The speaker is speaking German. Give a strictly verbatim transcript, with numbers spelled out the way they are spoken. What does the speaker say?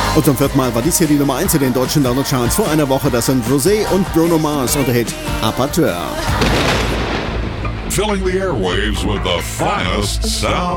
Und zum vierten Mal war dies hier die Nummer eins in den deutschen Download-Charts. Vor einer Woche, das sind Rosé und Bruno Mars und der Hit Aperture. Filling the airwaves with the finest sound.